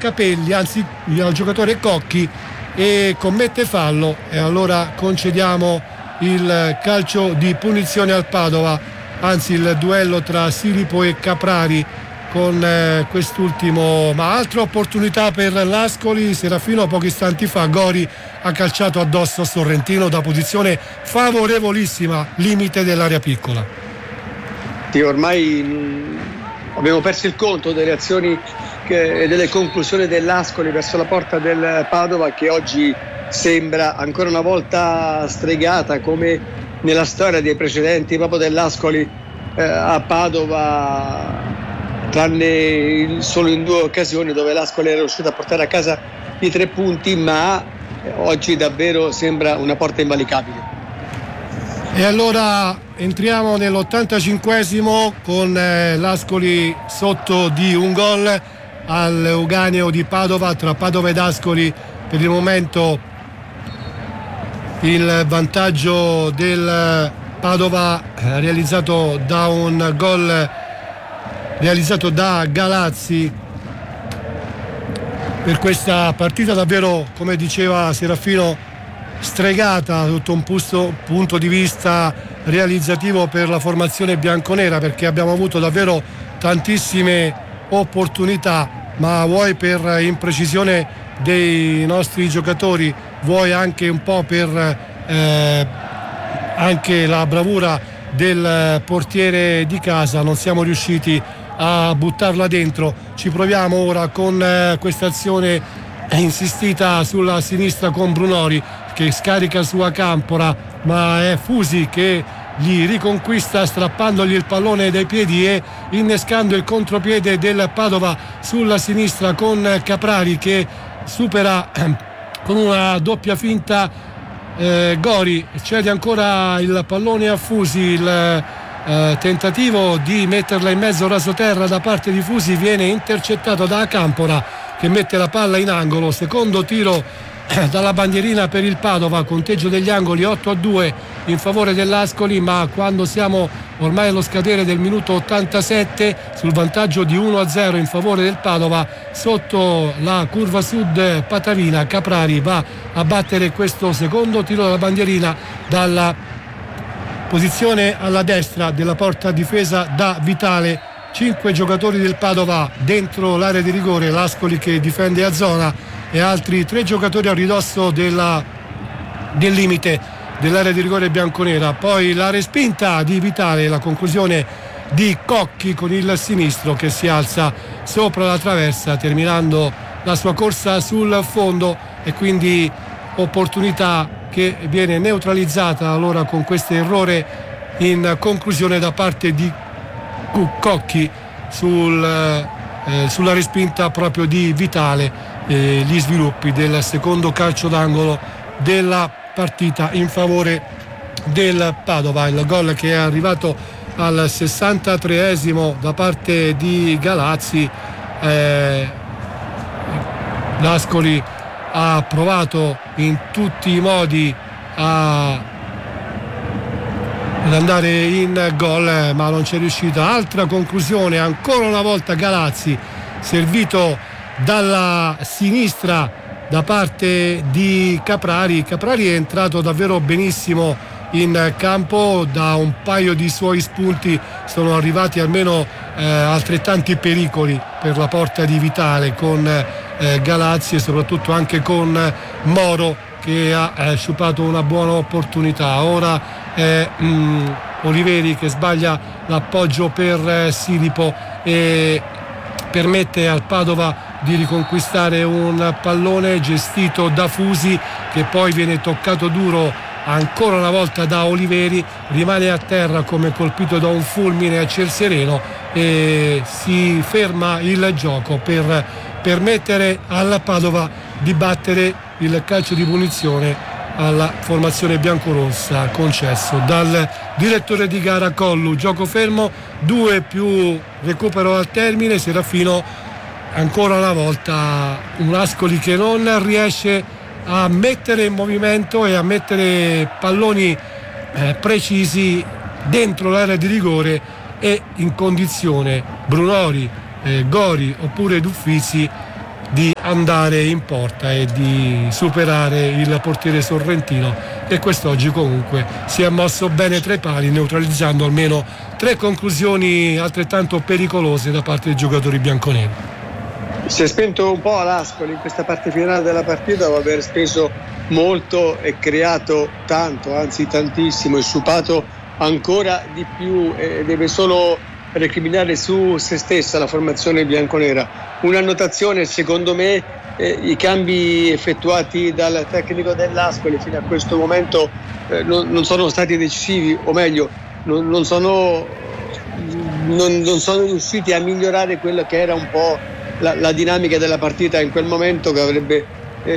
Capelli, anzi al giocatore Cocchi, e commette fallo, e allora concediamo il calcio di punizione al Padova, anzi il duello tra Siripo e Caprari con quest'ultimo. Ma altra opportunità per l'Ascoli. Serafino, pochi istanti fa Gori ha calciato addosso a Sorrentino da posizione favorevolissima, limite dell'area piccola. Sì, ormai abbiamo perso il conto delle azioni e delle conclusioni dell'Ascoli verso la porta del Padova, che oggi sembra ancora una volta stregata, come nella storia dei precedenti proprio dell'Ascoli a Padova, tranne solo in 2 occasioni dove l'Ascoli era riuscito a portare a casa i 3 punti, ma oggi davvero sembra una porta invalicabile. E allora entriamo nell'85esimo con l'Ascoli sotto di un gol al Euganeo di Padova. Tra Padova ed Ascoli per il momento il vantaggio del Padova, realizzato da un gol realizzato da Galazzi. Per questa partita davvero, come diceva Serafino, stregata sotto un punto di vista realizzativo per la formazione bianconera, perché abbiamo avuto davvero tantissime opportunità, ma vuoi per imprecisione dei nostri giocatori, vuoi anche un po' per anche la bravura del portiere di casa, non siamo riusciti a buttarla dentro. Ci proviamo ora con questa azione insistita sulla sinistra con Brunori, che scarica su Acampora, ma è Fusi che gli riconquista strappandogli il pallone dai piedi e innescando il contropiede del Padova sulla sinistra con Caprari che supera con una doppia finta Gori, cede ancora il pallone a Fusi. Il tentativo di metterla in mezzo rasoterra da parte di Fusi viene intercettato da Acampora, che mette la palla in angolo. Secondo tiro dalla bandierina per il Padova, conteggio degli angoli 8-2 in favore dell'Ascoli, ma quando siamo ormai allo scadere del minuto 87 sul vantaggio di 1-0 in favore del Padova, sotto la curva sud patavina, Caprari va a battere questo secondo tiro dalla bandierina dalla posizione alla destra della porta difesa da Vitale. 5 giocatori del Padova dentro l'area di rigore, l'Ascoli che difende a zona, e altri 3 giocatori a ridosso del limite dell'area di rigore bianconera. Poi la respinta di Vitale, la conclusione di Cocchi con il sinistro che si alza sopra la traversa terminando la sua corsa sul fondo, e quindi opportunità che viene neutralizzata allora con questo errore in conclusione da parte di Cocchi sulla respinta proprio di Vitale. Gli sviluppi del secondo calcio d'angolo della partita in favore del Padova. Il gol che è arrivato al 63esimo da parte di Galazzi. L'Ascoli ha provato in tutti i modi ad andare in gol, ma non c'è riuscita. Altra conclusione, ancora una volta Galazzi, servito dalla sinistra da parte di Caprari. Caprari è entrato davvero benissimo in campo, da un paio di suoi spunti sono arrivati almeno altrettanti pericoli per la porta di Vitale, con Galazzi e soprattutto anche con Moro che ha sciupato una buona opportunità. Ora Oliveri che sbaglia l'appoggio per Siripo e permette al Padova di riconquistare un pallone gestito da Fusi, che poi viene toccato duro ancora una volta da Oliveri, rimane a terra come colpito da un fulmine a ciel sereno e si ferma il gioco per permettere alla Padova di battere il calcio di punizione alla formazione biancorossa concesso dal direttore di gara Collu. Gioco fermo, 2 più recupero al termine. Serafino, ancora una volta un Ascoli che non riesce a mettere in movimento e a mettere palloni precisi dentro l'area di rigore e in condizione Brunori, Gori oppure Duffizi di andare in porta e di superare il portiere sorrentino, e quest'oggi comunque si è mosso bene tra i pali, neutralizzando almeno 3 conclusioni altrettanto pericolose da parte dei giocatori bianconeri. Si è spento un po' l'Ascoli in questa parte finale della partita dopo aver speso molto e creato tanto, anzi tantissimo, e supato ancora di più, e deve solo recriminare su se stessa la formazione bianconera. Un'annotazione: secondo me i cambi effettuati dal tecnico dell'Ascoli fino a questo momento non sono stati decisivi, o meglio non sono riusciti a migliorare quello che era un po' la dinamica della partita in quel momento, che avrebbe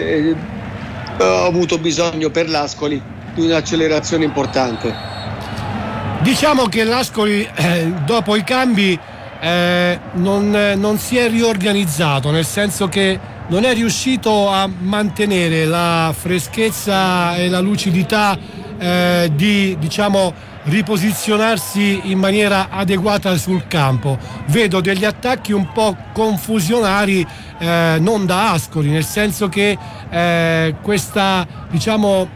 avuto bisogno per l'Ascoli di un'accelerazione importante. Diciamo che l'Ascoli dopo i cambi non si è riorganizzato, nel senso che non è riuscito a mantenere la freschezza e la lucidità di, diciamo, riposizionarsi in maniera adeguata sul campo. Vedo degli attacchi un po' confusionari, non da Ascoli, nel senso che questa, diciamo,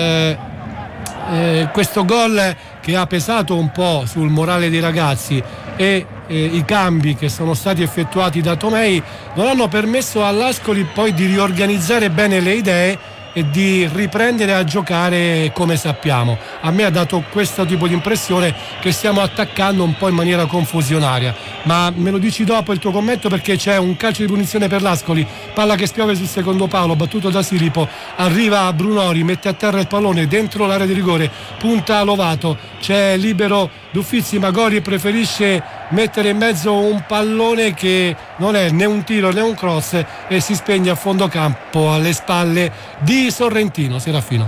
questo gol che ha pesato un po' sul morale dei ragazzi e i cambi che sono stati effettuati da Tomei non hanno permesso all'Ascoli poi di riorganizzare bene le idee e di riprendere a giocare come sappiamo. A me ha dato questo tipo di impressione, che stiamo attaccando un po' in maniera confusionaria. Ma me lo dici dopo il tuo commento, perché c'è un calcio di punizione per l'Ascoli, palla che spiove sul secondo palo, battuto da Silipo, arriva Brunori, mette a terra il pallone dentro l'area di rigore, punta a Lovato, c'è libero D'Uffizzi, ma Gori preferisce mettere in mezzo un pallone che non è né un tiro né un cross, e si spegne a fondo campo alle spalle di Sorrentino. Serafino.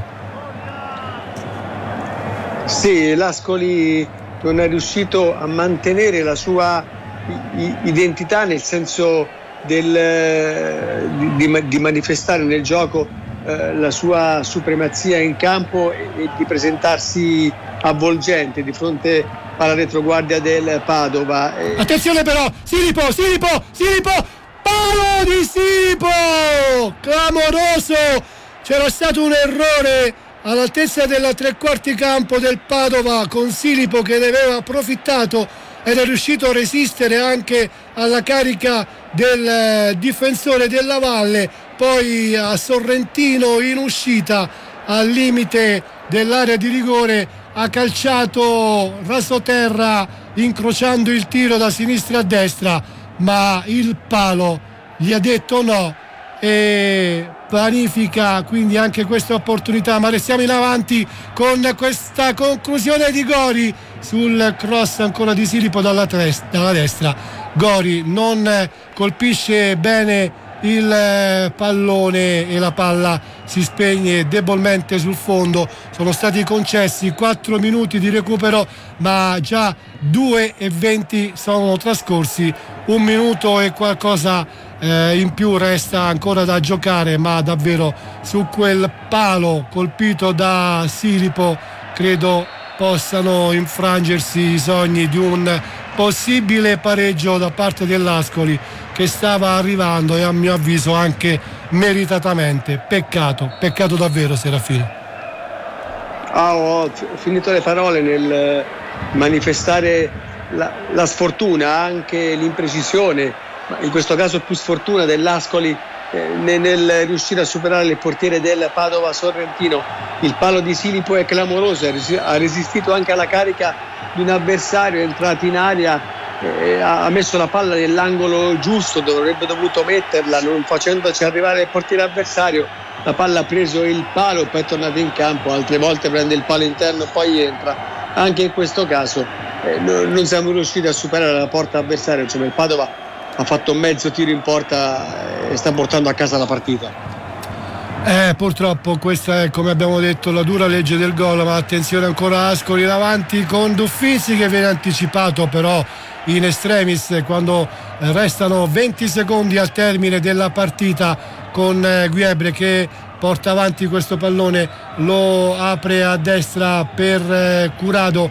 Sì, l'Ascoli non è riuscito a mantenere la sua identità, nel senso di manifestare nel gioco la sua supremazia in campo e di presentarsi avvolgente di fronte alla retroguardia del Padova. Attenzione però, Silipo, palo di Silipo, clamoroso. C'era stato un errore all'altezza della tre quarti campo del Padova, con Silipo che ne aveva approfittato ed è riuscito a resistere anche alla carica del difensore della Valle. Poi a Sorrentino in uscita al limite dell'area di rigore ha calciato rasoterra, incrociando il tiro da sinistra a destra, ma il palo gli ha detto no e vanifica quindi anche questa opportunità. Ma restiamo in avanti con questa conclusione di Gori sul cross ancora di Silipo dalla destra. Gori non colpisce bene il pallone e la palla si spegne debolmente sul fondo. Sono stati concessi 4 minuti di recupero, ma già 2:20 sono trascorsi, 1 minuto e qualcosa in più resta ancora da giocare, ma davvero su quel palo colpito da Silipo credo possano infrangersi i sogni di un possibile pareggio da parte dell'Ascoli, che stava arrivando, e a mio avviso anche meritatamente. Peccato davvero, Serafino. Ho finito le parole nel manifestare la sfortuna, anche l'imprecisione, ma in questo caso più sfortuna dell'Ascoli nel riuscire a superare il portiere del Padova Sorrentino. Il palo di Silipo è clamoroso, ha resistito anche alla carica di un avversario, è entrato in aria, ha messo la palla nell'angolo giusto dove avrebbe dovuto metterla, non facendoci arrivare il portiere avversario. La palla ha preso il palo e poi è tornata in campo, altre volte prende il palo interno e poi entra. Anche in questo caso non siamo riusciti a superare la porta avversaria, insomma il Padova ha fatto mezzo tiro in porta e sta portando a casa la partita. Purtroppo questa è, come abbiamo detto, la dura legge del gol. Ma attenzione ancora Ascoli in avanti con D'Uffizzi, che viene anticipato però in extremis quando restano 20 secondi al termine della partita, con Guebre che porta avanti questo pallone, lo apre a destra per Curado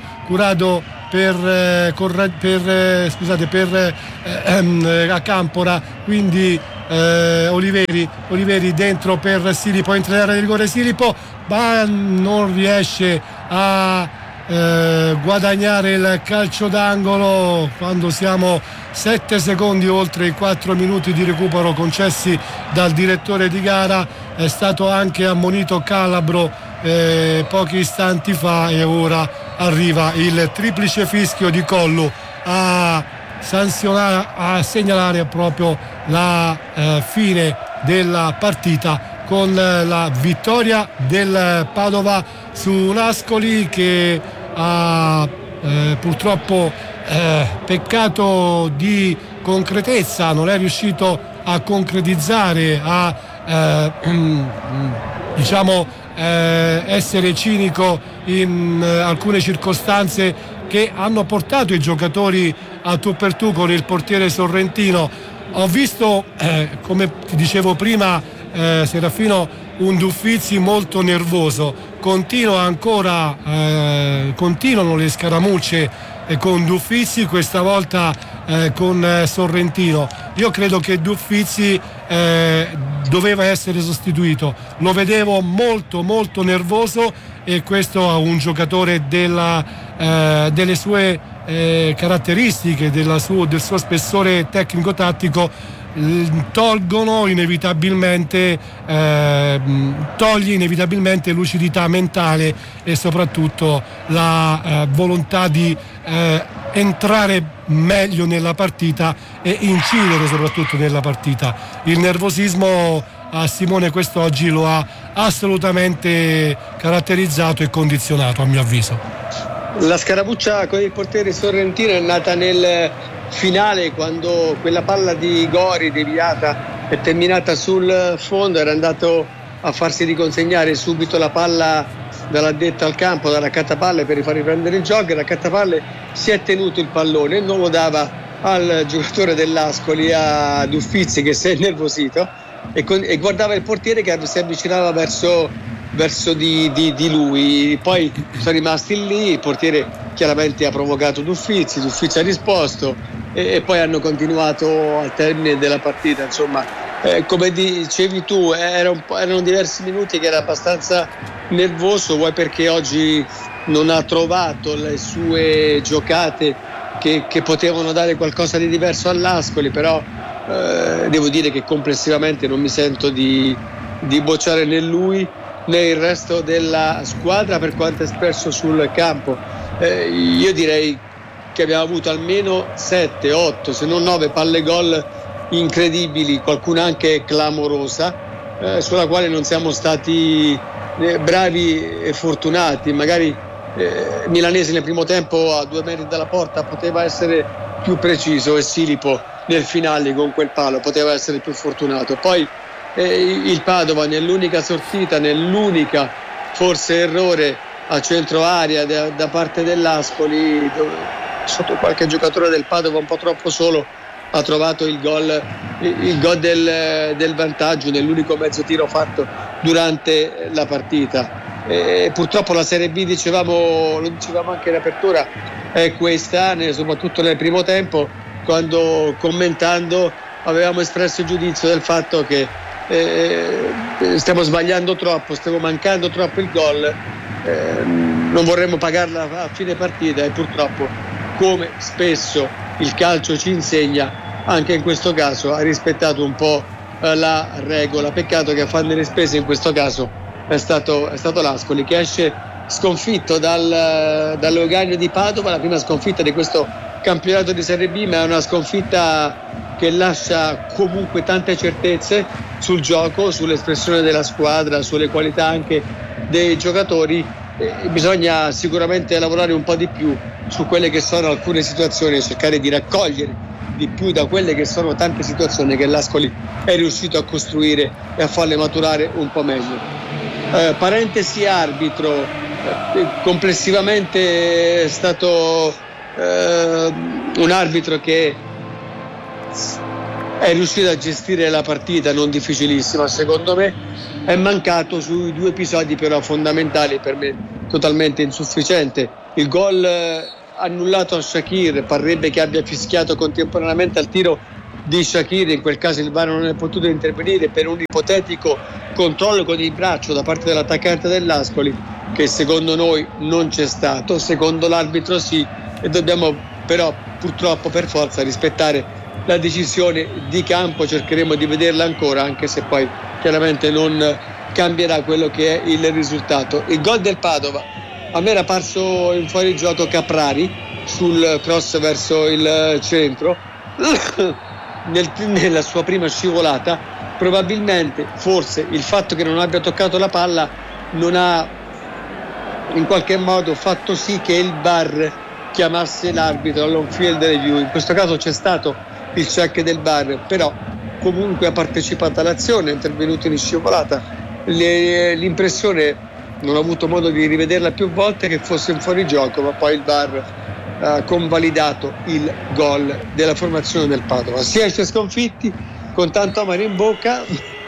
per a Campora, quindi Oliveri dentro per Silipo, entra in area di rigore Silipo, ma non riesce a guadagnare il calcio d'angolo quando siamo 7 secondi oltre i 4 minuti di recupero concessi dal direttore di gara. È stato anche ammonito Calabro pochi istanti fa, e ora arriva il triplice fischio di Collu a segnalare proprio la fine della partita, con la vittoria del Padova su Ascoli, che ha purtroppo peccato di concretezza, non è riuscito a concretizzare, essere cinico in alcune circostanze che hanno portato i giocatori a tu per tu con il portiere sorrentino. Ho visto, come ti dicevo prima, Serafino, un Duffizzi molto nervoso. Continuano le scaramucce con Duffizzi, questa volta con Sorrentino. Io credo che Duffizzi doveva essere sostituito, lo vedevo molto molto nervoso, e questo a un giocatore delle sue caratteristiche, del suo spessore tecnico-tattico, toglie inevitabilmente lucidità mentale e soprattutto la volontà di entrare meglio nella partita e incidere soprattutto nella partita. Il nervosismo a Simone quest'oggi lo ha assolutamente caratterizzato e condizionato, a mio avviso. La scaramuccia con il portiere sorrentino è nata nel finale, quando quella palla di Gori deviata è terminata sul fondo. Era andato a farsi riconsegnare subito la palla dall'addetto al campo, dalla raccattapalle, per rifar riprendere il gioco. Il raccattapalle si è tenuto il pallone e non lo dava al giocatore dell'Ascoli, a Duffizzi, che si è innervosito e guardava il portiere che si avvicinava verso di lui. Poi sono rimasti lì, il portiere chiaramente ha provocato Duffizzi ha risposto e poi hanno continuato al termine della partita. Insomma, come dicevi tu, erano diversi minuti che era abbastanza nervoso, vuoi perché oggi non ha trovato le sue giocate che potevano dare qualcosa di diverso all'Ascoli, però devo dire che complessivamente non mi sento di bocciare né lui né il resto della squadra per quanto espresso sul campo. Io direi che abbiamo avuto almeno 7, 8, se non 9 palle gol incredibili, qualcuna anche clamorosa, sulla quale non siamo stati bravi e fortunati. Magari Milanesi nel primo tempo a 2 metri dalla porta poteva essere più preciso, e Silipo nel finale con quel palo poteva essere più fortunato. Poi il Padova nell'unica sortita, nell'unica forse errore a centro area da parte dell'Ascoli, sotto qualche giocatore del Padova un po' troppo solo, ha trovato il gol del vantaggio nell'unico mezzo tiro fatto durante la partita. Purtroppo la Serie B, lo dicevamo anche in apertura, è questa, soprattutto nel primo tempo, quando commentando avevamo espresso il giudizio del fatto che stiamo sbagliando troppo, stiamo mancando troppo il gol, non vorremmo pagarla a fine partita, e purtroppo, come spesso il calcio ci insegna, anche in questo caso ha rispettato un po' la regola. Peccato che a farne le spese in questo caso è stato l'Ascoli, che esce sconfitto dall'Euganeo di Padova, la prima sconfitta di questo campionato di Serie B, ma è una sconfitta che lascia comunque tante certezze sul gioco, sull'espressione della squadra, sulle qualità anche dei giocatori. Bisogna sicuramente lavorare un po' di più su quelle che sono alcune situazioni e cercare di raccogliere di più da quelle che sono tante situazioni che l'Ascoli è riuscito a costruire e a farle maturare un po' meglio. Parentesi arbitro, complessivamente è stato un arbitro che è riuscito a gestire la partita, non difficilissima secondo me. È mancato sui 2 episodi però fondamentali, per me totalmente insufficiente: il gol annullato a Shaqiri, parrebbe che abbia fischiato contemporaneamente al tiro di Shaqiri. In quel caso il VAR non è potuto intervenire per un ipotetico controllo con il braccio da parte dell'attaccante dell'Ascoli, che secondo noi non c'è stato, secondo l'arbitro sì, e dobbiamo però purtroppo per forza rispettare la decisione di campo. Cercheremo di vederla ancora, anche se poi chiaramente non cambierà quello che è il risultato. Il gol del Padova, a me era parso in fuorigioco Caprari sul cross verso il centro nella sua prima scivolata. Probabilmente, forse, il fatto che non abbia toccato la palla non ha in qualche modo fatto sì che il VAR chiamasse l'arbitro all'on field review. In questo caso c'è stato il check del VAR, però comunque ha partecipato all'azione, è intervenuto in scivolata. L'impressione, non ho avuto modo di rivederla più volte, che fosse in fuorigioco, ma poi il VAR ha convalidato il gol della formazione del Padova. Si esce sconfitti con tanto amaro in bocca,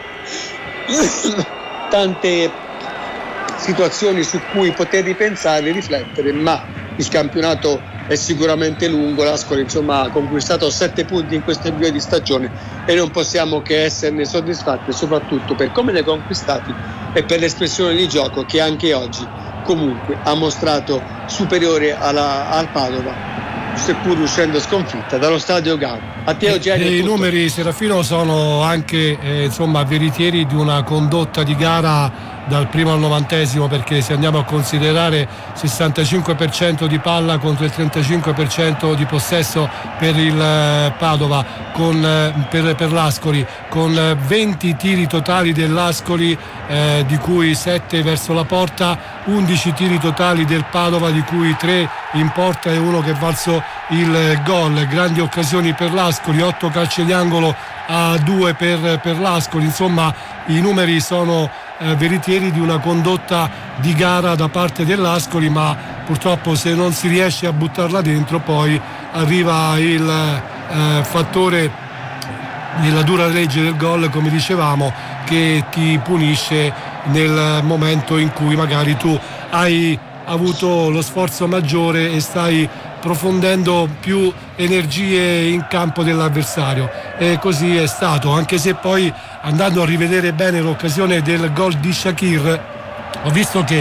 tante situazioni su cui poter ripensare e riflettere, ma il campionato è sicuramente lungo. L'Ascoli insomma ha conquistato 7 punti in questo avvio di stagione e non possiamo che esserne soddisfatti, soprattutto per come li ha conquistati e per l'espressione di gioco che anche oggi comunque ha mostrato superiore al Padova, seppur uscendo sconfitta dallo stadio Gau. A te, Eugenio. I numeri, Serafino, sono anche veritieri di una condotta di gara dal primo al 90esimo, perché se andiamo a considerare 65% di palla contro il 35% di possesso per il Padova, per l'Ascoli, con 20 tiri totali dell'Ascoli, di cui 7 verso la porta, 11 tiri totali del Padova, di cui 3 in porta e uno che è valso il gol. Grandi occasioni per l'Ascoli, 8 calci di angolo a 2 per l'Ascoli. Insomma, i numeri sono veritieri di una condotta di gara da parte dell'Ascoli, ma purtroppo se non si riesce a buttarla dentro poi arriva il fattore della dura legge del gol, come dicevamo, che ti punisce nel momento in cui magari tu hai avuto lo sforzo maggiore e stai profondendo più energie in campo dell'avversario, e così è stato, anche se poi, andando a rivedere bene l'occasione del gol di Shaqiri, ho visto che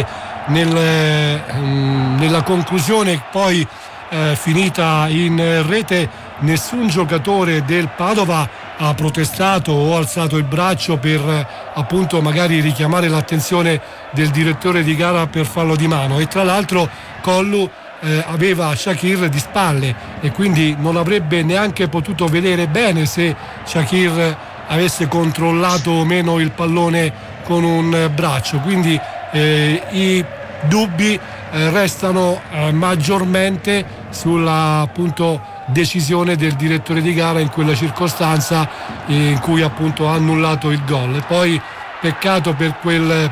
nella conclusione poi finita in rete, nessun giocatore del Padova ha protestato o alzato il braccio per appunto magari richiamare l'attenzione del direttore di gara per fallo di mano. E tra l'altro Collu aveva Shaqiri di spalle e quindi non avrebbe neanche potuto vedere bene se Shaqiri avesse controllato o meno il pallone con un braccio. Quindi i dubbi restano maggiormente sulla appunto decisione del direttore di gara in quella circostanza in cui appunto ha annullato il gol. E poi peccato per quel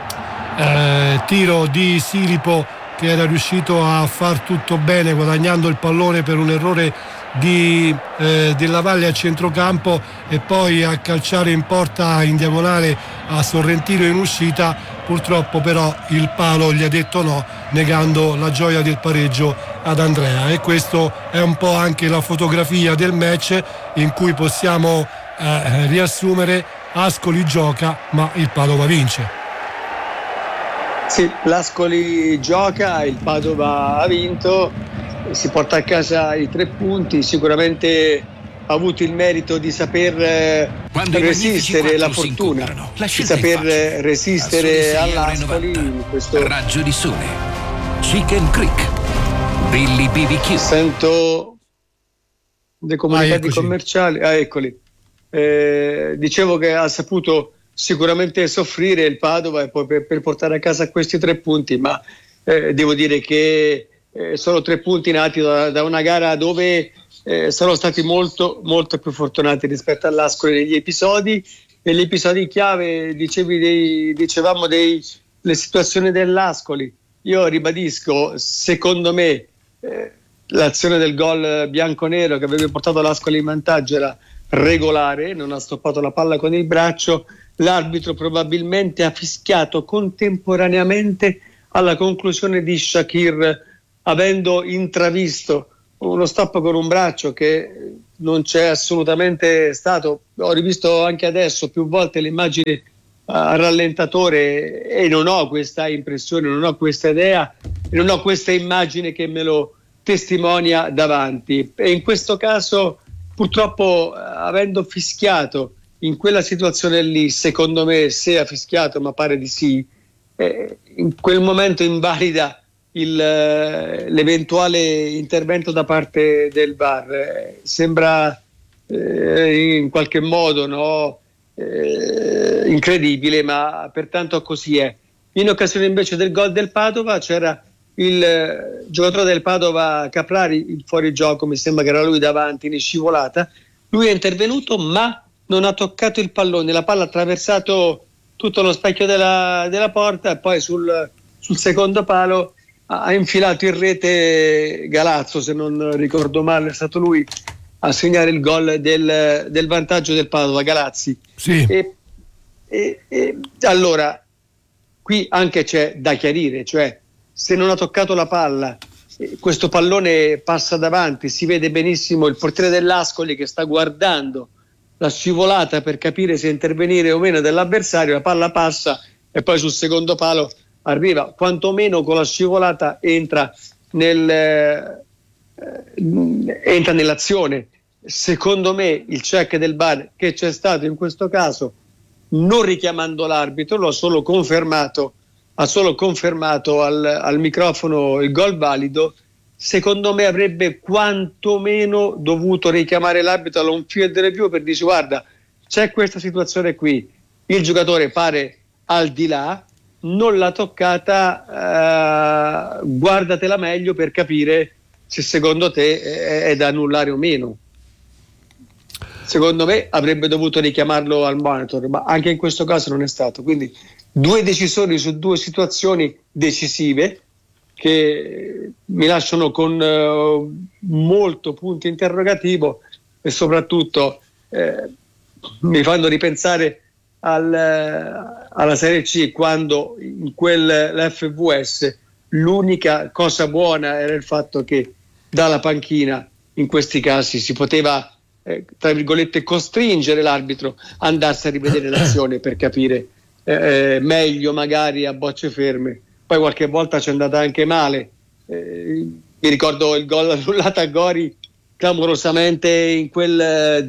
tiro di Silipo, che era riuscito a far tutto bene guadagnando il pallone per un errore della Valle a centrocampo e poi a calciare in porta in diagonale a Sorrentino in uscita. Purtroppo però il palo gli ha detto no, negando la gioia del pareggio ad Andrea, e questo è un po' anche la fotografia del match in cui possiamo riassumere: Ascoli gioca ma il Padova vince. Sì, l'Ascoli gioca, il Padova ha vinto, si porta a casa i 3 punti. Sicuramente ha avuto il merito di saper resistere la fortuna, di saper resistere all'Ascoli in questo raggio di sole. Chicken Creek, Billy BBQ. Sento dei comunicati commerciali. Eccoli. Dicevo che ha saputo sicuramente soffrire il Padova e poi per portare a casa questi 3 punti, ma devo dire che sono 3 punti nati da una gara dove sono stati molto molto più fortunati rispetto all'Ascoli negli episodi chiave. Dicevamo le situazioni dell'Ascoli. Io ribadisco, secondo me l'azione del gol bianconero che avrebbe portato l'Ascoli in vantaggio era regolare, non ha stoppato la palla con il braccio. L'arbitro probabilmente ha fischiato contemporaneamente alla conclusione di Shaqiri, avendo intravisto uno stop con un braccio che non c'è assolutamente stato. Ho rivisto anche adesso più volte le immagini a rallentatore e non ho questa impressione, non ho questa idea e non ho questa immagine che me lo testimonia davanti. E in questo caso, purtroppo, avendo fischiato in quella situazione lì, secondo me, se ha fischiato, ma pare di sì, in quel momento invalida l'eventuale intervento da parte del VAR. Sembra in qualche modo, no, incredibile, ma pertanto così è. In occasione invece del gol del Padova c'era il giocatore del Padova, Caprari, il fuorigioco, mi sembra che era lui davanti in scivolata. Lui è intervenuto ma non ha toccato il pallone, la palla ha attraversato tutto lo specchio della porta e poi sul secondo palo ha infilato in rete Galazzo, se non ricordo male, è stato lui a segnare il gol del vantaggio del Padova, Galazzi. Sì. E allora qui anche c'è da chiarire, cioè se non ha toccato la palla, questo pallone passa davanti, si vede benissimo il portiere dell'Ascoli che sta guardando la scivolata per capire se intervenire o meno dell'avversario, la palla passa e poi sul secondo palo arriva, quantomeno con la scivolata entra nell'azione. Secondo me il check del VAR che c'è stato in questo caso, non richiamando l'arbitro, ha solo confermato al microfono il gol valido. Secondo me avrebbe quantomeno dovuto richiamare l'arbitro all'on field review per dire: guarda, c'è questa situazione qui, il giocatore pare al di là, non l'ha toccata, guardatela meglio per capire se secondo te è da annullare o meno. Secondo me avrebbe dovuto richiamarlo al monitor, ma anche in questo caso non è stato. Quindi 2 decisori su 2 situazioni decisive che mi lasciano con molto punto interrogativo e soprattutto mi fanno ripensare alla Serie C, quando in l'FVS l'unica cosa buona era il fatto che dalla panchina in questi casi si poteva tra virgolette costringere l'arbitro a andarsi a rivedere l'azione per capire meglio, magari a bocce ferme. Poi qualche volta ci è andata anche male, mi ricordo il gol annullato a Gori clamorosamente in quel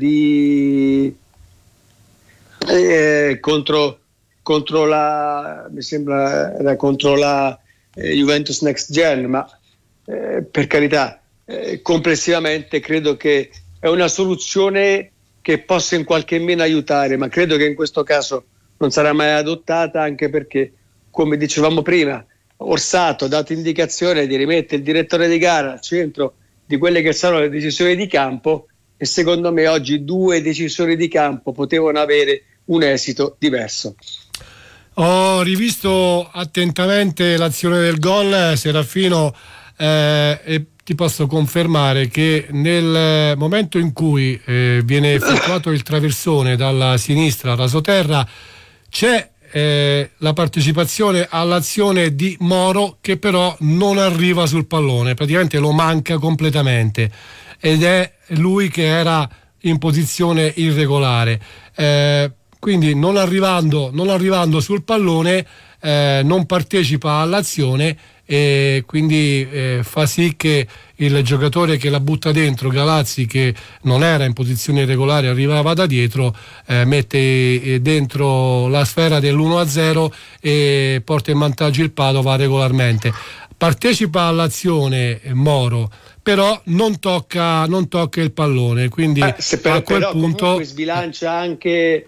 contro la, mi sembra era contro la Juventus Next Gen, ma per carità, complessivamente credo che è una soluzione che possa in qualche meno aiutare, ma credo che in questo caso non sarà mai adottata, anche perché, come dicevamo prima, Orsato ha dato indicazione di rimettere il direttore di gara al centro di quelle che saranno le decisioni di campo, e secondo me oggi 2 decisori di campo potevano avere un esito diverso. Ho rivisto attentamente l'azione del gol, Serafino, e ti posso confermare che nel momento in cui viene effettuato il traversone dalla sinistra rasoterra c'è la partecipazione all'azione di Moro, che però non arriva sul pallone, praticamente lo manca completamente, ed è lui che era in posizione irregolare, quindi non arrivando sul pallone non partecipa all'azione, e quindi fa sì che il giocatore che la butta dentro, Galazzi, che non era in posizione irregolare, arrivava da dietro, mette dentro la sfera dell'1-0 e porta in vantaggio il Padova regolarmente. Partecipa all'azione Moro, però non tocca il pallone, quindi a quel punto sbilancia anche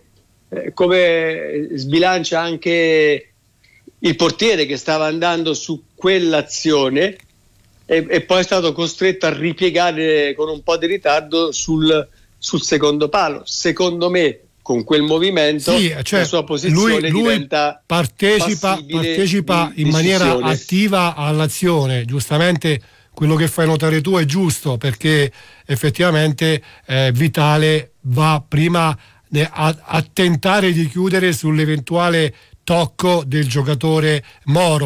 il portiere che stava andando su quell'azione e poi è stato costretto a ripiegare con un po' di ritardo sul secondo palo. Secondo me con quel movimento la sua posizione lui diventa partecipa in maniera attiva all'azione. Giustamente quello che fai notare tu è giusto, perché effettivamente Vitale va prima a tentare di chiudere sull'eventuale tocco del giocatore Moro,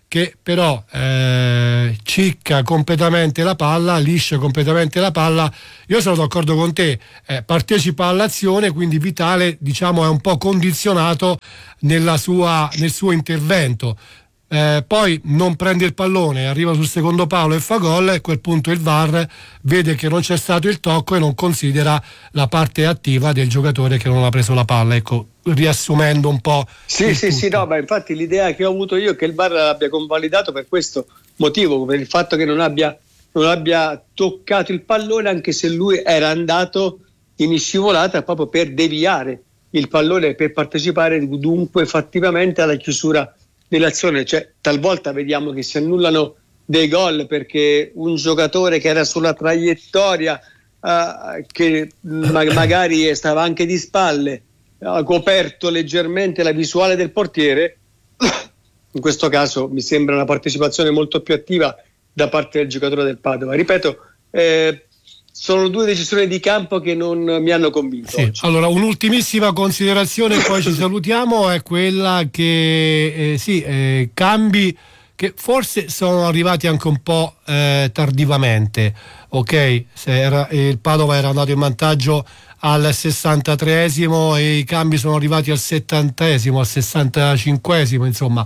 che però cicca completamente la palla, liscia completamente la palla. Io sono d'accordo con te, partecipa all'azione, quindi Vitale, diciamo, è un po' condizionato nel suo intervento. Poi non prende il pallone, arriva sul secondo palo e fa gol, e a quel punto il VAR vede che non c'è stato il tocco e non considera la parte attiva del giocatore che non ha preso la palla. Ecco, riassumendo un po'. Sì, no, ma infatti l'idea che ho avuto io è che il VAR l'abbia convalidato per questo motivo, per il fatto che non abbia toccato il pallone, anche se lui era andato in scivolata proprio per deviare il pallone, per partecipare dunque fattivamente alla chiusura dell'azione. Cioè, talvolta vediamo che si annullano dei gol perché un giocatore che era sulla traiettoria, che magari stava anche di spalle, ha coperto leggermente la visuale del portiere. In questo caso mi sembra una partecipazione molto più attiva da parte del giocatore del Padova. Ripeto, sono due decisioni di campo che non mi hanno convinto. Sì. Allora, un'ultimissima considerazione e poi ci salutiamo, è quella che cambi che forse sono arrivati anche un po' tardivamente. Ok, il Padova era andato in vantaggio al 63esimo e i cambi sono arrivati al 70esimo, al 65esimo, insomma,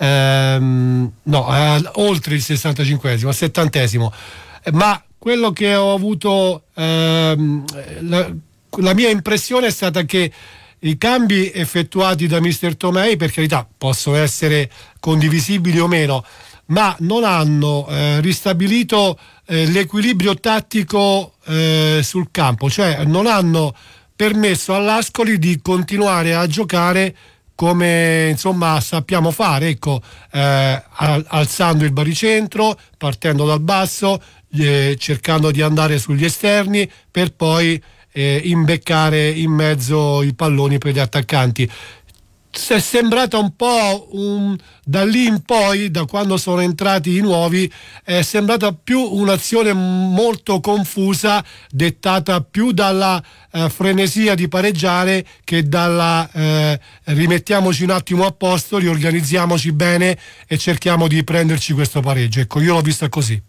oltre il 65esimo, al 70esimo. Ma quello che ho avuto, la mia impressione è stata che i cambi effettuati da mister Tomei, per carità, possono essere condivisibili o meno, ma non hanno ristabilito l'equilibrio tattico sul campo, cioè non hanno permesso all'Ascoli di continuare a giocare come insomma sappiamo fare, ecco, alzando il baricentro, partendo dal basso, cercando di andare sugli esterni per poi imbeccare in mezzo i palloni per gli attaccanti. È sembrata un po' da lì in poi, da quando sono entrati i nuovi, è sembrata più un'azione molto confusa, dettata più dalla frenesia di pareggiare che dalla rimettiamoci un attimo a posto, riorganizziamoci bene e cerchiamo di prenderci questo pareggio. Ecco, io l'ho vista così.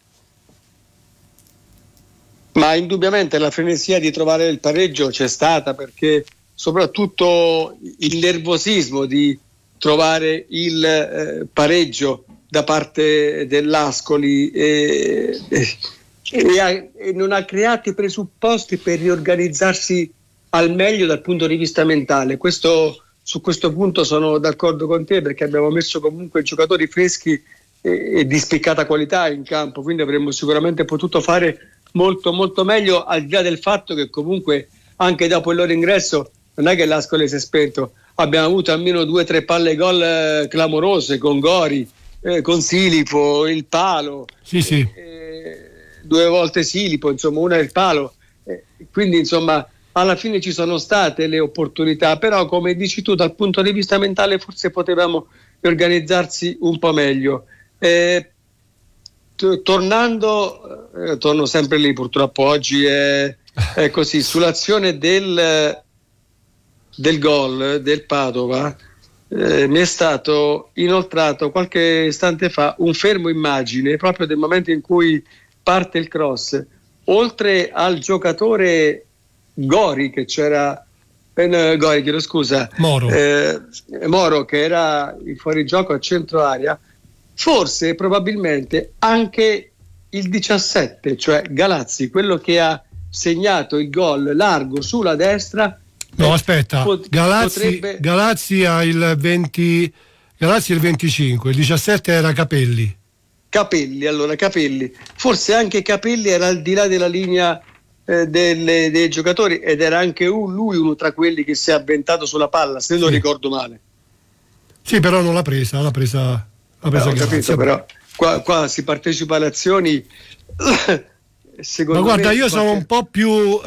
Ma indubbiamente la frenesia di trovare il pareggio c'è stata, perché soprattutto il nervosismo di trovare il pareggio da parte dell'Ascoli e non ha creato i presupposti per riorganizzarsi al meglio dal punto di vista mentale. Su questo punto sono d'accordo con te, perché abbiamo messo comunque giocatori freschi e di spiccata qualità in campo, quindi avremmo sicuramente potuto fare molto molto meglio, al di là del fatto che comunque anche dopo il loro ingresso non è che l'Ascoli si è spento. Abbiamo avuto almeno 2 o 3 palle gol clamorose con Gori, con Silipo, il palo, sì. 2 volte Silipo, insomma una il palo, quindi insomma alla fine ci sono state le opportunità, però come dici tu dal punto di vista mentale forse potevamo organizzarsi un po' meglio. Torno sempre lì, purtroppo oggi è così, sull'azione del gol del Padova. Mi è stato inoltrato qualche istante fa un fermo immagine proprio del momento in cui parte il cross, oltre al giocatore Gori che c'era Moro, che era in fuorigioco a centro area, forse probabilmente anche il 17, cioè Galazzi, quello che ha segnato il gol largo sulla destra. No, aspetta, Galazzi ha il 20, Galazzi il 25, il 17 era Capelli. Capelli, forse anche Capelli era al di là della linea dei giocatori, ed era anche lui uno tra quelli che si è avventato sulla palla, se non ricordo male. Sì, però non l'ha presa capito, però qua si partecipa alle azioni. Ma guarda, io sono un po' più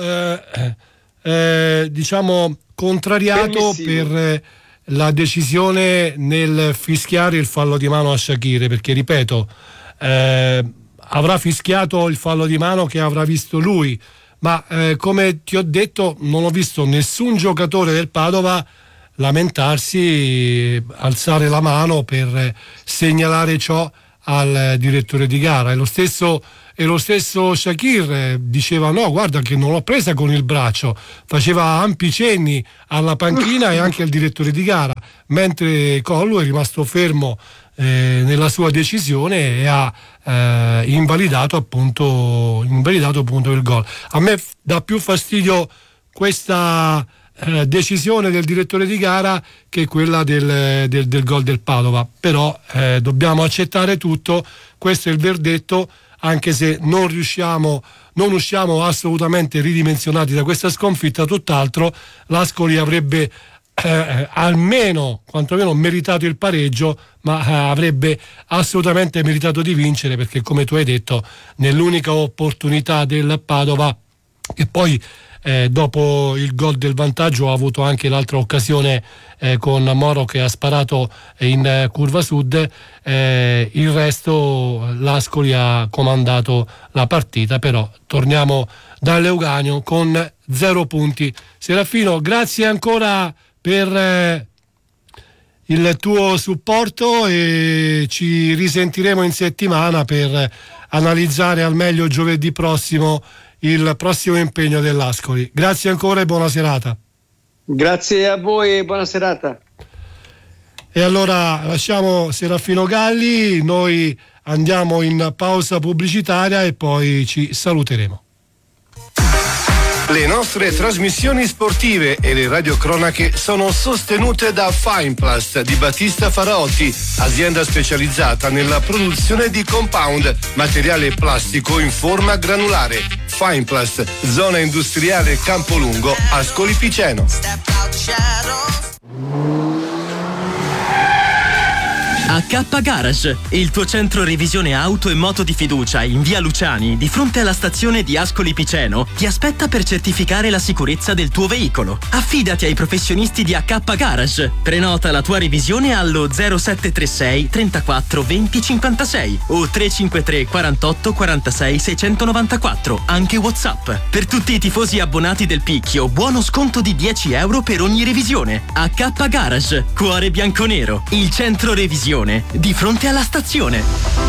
diciamo contrariato per la decisione nel fischiare il fallo di mano a Shaqiri, perché ripeto, avrà fischiato il fallo di mano che avrà visto lui, ma come ti ho detto non ho visto nessun giocatore del Padova lamentarsi, alzare la mano per segnalare ciò al direttore di gara. E lo stesso Shakir diceva: no, guarda che non l'ho presa con il braccio, faceva ampi cenni alla panchina e anche al direttore di gara, mentre Collu è rimasto fermo nella sua decisione e ha invalidato appunto il gol. A me dà più fastidio questa decisione del direttore di gara che quella del gol del Padova, però dobbiamo accettare tutto, questo è il verdetto, anche se non usciamo assolutamente ridimensionati da questa sconfitta, tutt'altro. l'Ascoli avrebbe quantomeno meritato il pareggio, ma avrebbe assolutamente meritato di vincere, perché come tu hai detto, nell'unica opportunità del Padova, che poi dopo il gol del vantaggio ha avuto anche l'altra occasione con Moro che ha sparato in curva sud, il resto l'Ascoli ha comandato la partita. Però torniamo dall'Euganeo con 0 punti. Serafino, grazie ancora per il tuo supporto e ci risentiremo in settimana per analizzare al meglio giovedì prossimo il prossimo impegno dell'Ascoli. Grazie ancora e buona serata. Grazie a voi e buona serata. E allora lasciamo Serafino Galli, noi andiamo in pausa pubblicitaria e poi ci saluteremo. Le nostre trasmissioni sportive e le radiocronache sono sostenute da Fineplast di Battista Faraotti, azienda specializzata nella produzione di compound, materiale plastico in forma granulare. Fineplast, zona industriale Campolungo, Ascoli Piceno. AK Garage, il tuo centro revisione auto e moto di fiducia in via Luciani, di fronte alla stazione di Ascoli Piceno, ti aspetta per certificare la sicurezza del tuo veicolo. Affidati ai professionisti di AK Garage. Prenota la tua revisione allo 0736 34 20 56 o 353 48 46 694, anche WhatsApp. Per tutti i tifosi abbonati del Picchio, buono sconto di 10 euro per ogni revisione. AK Garage, cuore bianconero, il centro revisione di fronte alla stazione.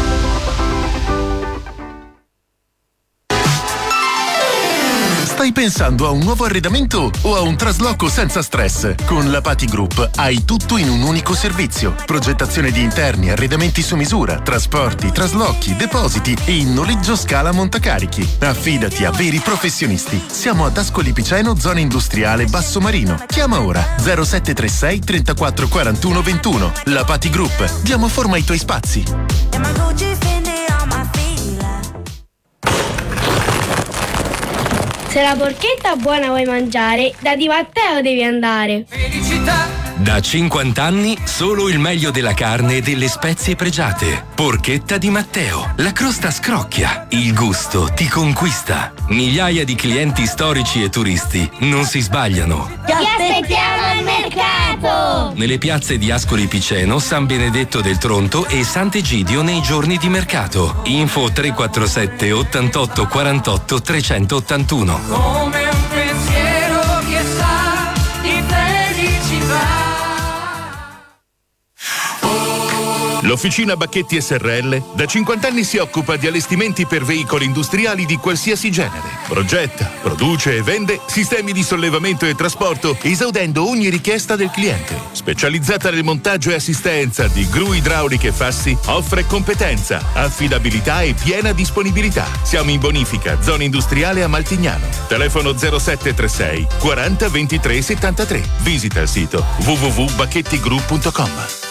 Stai pensando a un nuovo arredamento o a un trasloco senza stress? Con la Pati Group hai tutto in un unico servizio. Progettazione di interni, arredamenti su misura, trasporti, traslochi, depositi e in noleggio scala montacarichi. Affidati a veri professionisti. Siamo ad Ascoli Piceno, zona industriale Basso Marino. Chiama ora 0736 34 41 21. La Pati Group. Diamo forma ai tuoi spazi. Se la porchetta buona vuoi mangiare, da Di Matteo devi andare. Felicità! Da 50 anni solo il meglio della carne e delle spezie pregiate. Porchetta Di Matteo. La crosta scrocchia, il gusto ti conquista. Migliaia di clienti storici e turisti non si sbagliano. Ti aspettiamo al mercato! Nelle piazze di Ascoli Piceno, San Benedetto del Tronto e Sant'Egidio nei giorni di mercato. Info 347 88 48 381. Come un pensiero che sa di felicità. L'Officina Bacchetti SRL da 50 anni si occupa di allestimenti per veicoli industriali di qualsiasi genere. Progetta, produce e vende sistemi di sollevamento e trasporto, esaudendo ogni richiesta del cliente. Specializzata nel montaggio e assistenza di gru idrauliche e fassi, offre competenza, affidabilità e piena disponibilità. Siamo in bonifica, zona industriale a Maltignano. Telefono 0736 40 23 73. Visita il sito www.bacchettigru.com.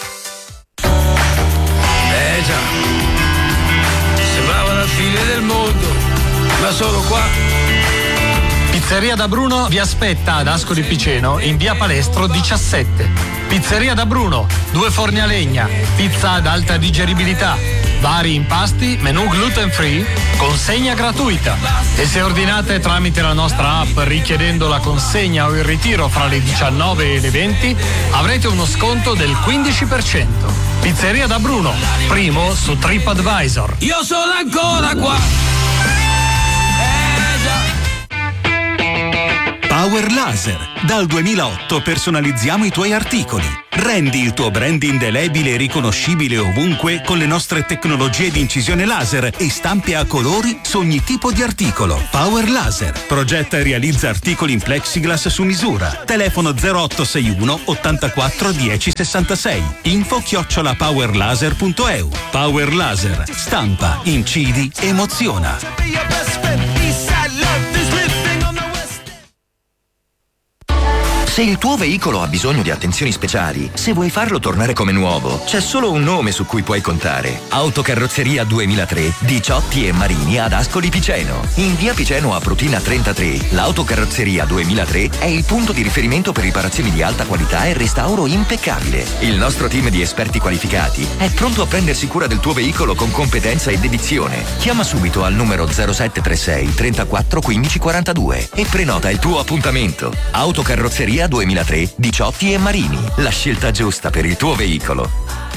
Già, sembrava la fine del mondo, ma sono qua. Pizzeria da Bruno vi aspetta ad Ascoli Piceno in via Palestro 17. Pizzeria da Bruno, 2 forni a legna, pizza ad alta digeribilità, vari impasti, menù gluten free, consegna gratuita. E se ordinate tramite la nostra app richiedendo la consegna o il ritiro fra le 19 e le 20, avrete uno sconto del 15%. Pizzeria da Bruno, primo su TripAdvisor. Io sono ancora qua. Power Laser. Dal 2008 personalizziamo i tuoi articoli. Rendi il tuo brand indelebile e riconoscibile ovunque con le nostre tecnologie di incisione laser e stampe a colori su ogni tipo di articolo. Power Laser. Progetta e realizza articoli in plexiglass su misura. Telefono 0861 84 10 66. info@powerlaser.eu. Power Laser. Stampa, incidi, emoziona. Se il tuo veicolo ha bisogno di attenzioni speciali, se vuoi farlo tornare come nuovo, c'è solo un nome su cui puoi contare. Autocarrozzeria 2003 di Ciotti e Marini ad Ascoli Piceno. In via Piceno a Prutina 33, l'Autocarrozzeria 2003 è il punto di riferimento per riparazioni di alta qualità e restauro impeccabile. Il nostro team di esperti qualificati è pronto a prendersi cura del tuo veicolo con competenza e dedizione. Chiama subito al numero 0736 34 15 42 e prenota il tuo appuntamento. Autocarrozzeria 2003 di Ciotti e Marini, la scelta giusta per il tuo veicolo.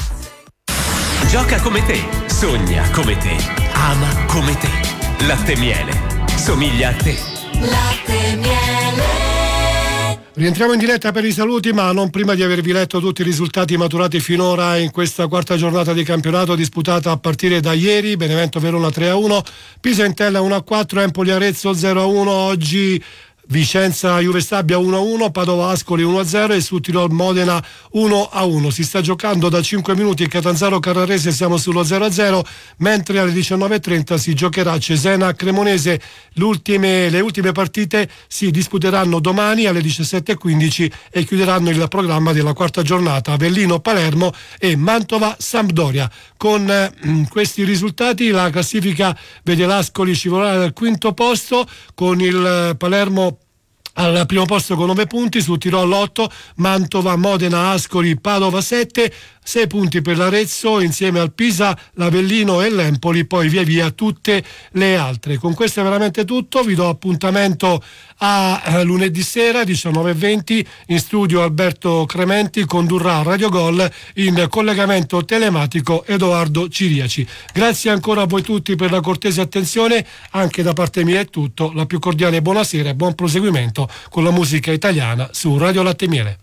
Gioca come te, sogna come te, ama come te. Latte Miele, somiglia a te. Latte Miele. Rientriamo in diretta per i saluti, ma non prima di avervi letto tutti i risultati maturati finora in questa quarta giornata di campionato disputata a partire da ieri. Benevento Verona 3-1, Pisa Entella 1-4, Empoli Arezzo 0-1, oggi Vicenza Juve Stabia 1-1, Padova Ascoli 1-0 e su Tirol Modena 1-1. Si sta giocando da 5 minuti Catanzaro Carrarese, siamo sullo 0-0, mentre alle 19:30 si giocherà Cesena Cremonese. Le ultime partite si disputeranno domani alle 17:15 e chiuderanno il programma della quarta giornata Avellino Palermo e Mantova Sampdoria. Con questi risultati la classifica vede l'Ascoli scivolare al quinto posto, con il Palermo al primo posto con 9 punti, su Tirol 8, Mantova, Modena, Ascoli, Padova 7, 6 punti per l'Arezzo insieme al Pisa, l'Avellino e l'Empoli, poi via via tutte le altre. Con questo è veramente tutto, vi do appuntamento a lunedì sera 19:20, in studio Alberto Crementi, condurrà Radio Gol, in collegamento telematico Edoardo Ciriaci. Grazie ancora a voi tutti per la cortese attenzione, anche da parte mia è tutto, la più cordiale buonasera e buon proseguimento con la musica italiana su Radio Latte Miele.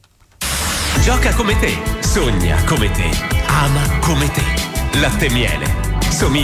Gioca come te, sogna come te, ama come te. Latte Miele, somiglia